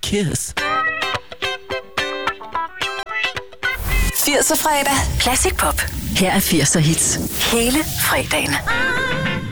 kiss. 80'er fredag. Classic pop. Her er 80'er hits. Hele fredagen.